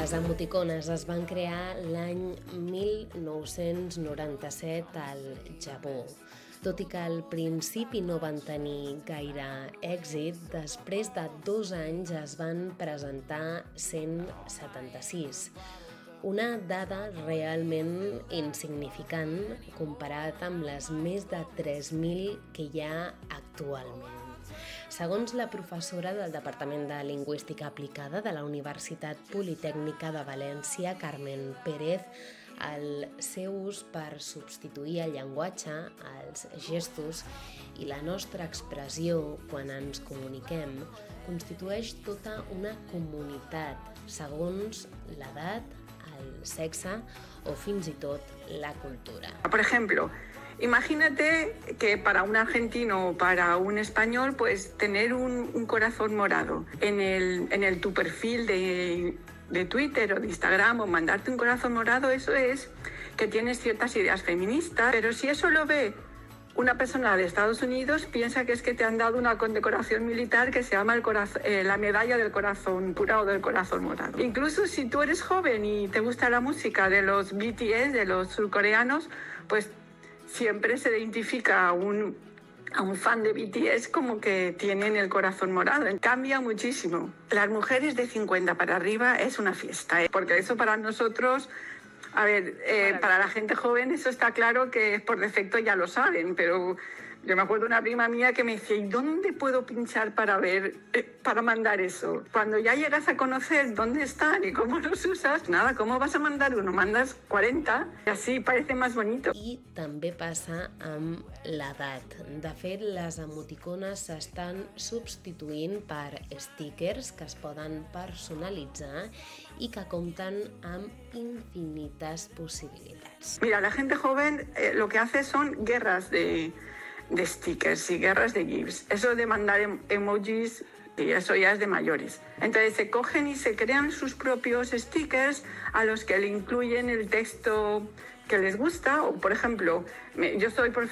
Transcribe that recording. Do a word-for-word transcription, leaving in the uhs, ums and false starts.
Les emoticones es van crear l'any mil nou-cents noranta-set al Japó. Tot i que al principi no van tenir gaire èxit, després de dos anys es van presentar cent setanta-sis. Una dada realment insignificant comparat amb les més de tres mil que hi ha actualment. Segons la professora del Departament de Lingüística Aplicada de la Universitat Politècnica de València, Carmen Pérez, el seu ús per substituir el llenguatge, els gestos i la nostra expressió quan ens comuniquem constitueix tota una comunitat segons l'edat, el sexe o fins i tot la cultura. Por ejemplo, imagínate que para un argentino o para un español, pues tener un, un corazón morado en el, en el tu perfil de, de Twitter o de Instagram, o mandarte un corazón morado, eso es que tienes ciertas ideas feministas, pero si eso lo ve una persona de Estados Unidos, piensa que es que te han dado una condecoración militar que se llama el corazón, eh, la medalla del corazón pura o del corazón morado. Incluso si tú eres joven y te gusta la música de los B T S, de los surcoreanos, pues siempre se identifica a un, a un fan de B T S como que tienen el corazón morado. Cambia muchísimo. Las mujeres de cincuenta para arriba es una fiesta, ¿eh? Porque eso para nosotros... A ver, eh, para la gente joven eso está claro que por defecto ya lo saben, pero yo me acuerdo de una prima mía que me decía, ¿y dónde puedo pinchar para ver, eh, para mandar eso? Cuando ya llegas a conocer dónde están y cómo los usas, nada, ¿cómo vas a mandar uno? Mandas cuarenta y así parece más bonito. I també passa amb l'edat. De fet, les emoticones s'estan substituint per stickers que es poden personalitzar i que compten amb infinites possibilitats. Mira, la gente joven eh, lo que hace son guerras de... de stickers y guerras de GIFs. Eso de mandar em- emojis, y eso ya es de mayores. Entonces se cogen y se crean sus propios stickers a los que le incluyen el texto que les gusta. O, por ejemplo, me, yo soy profesora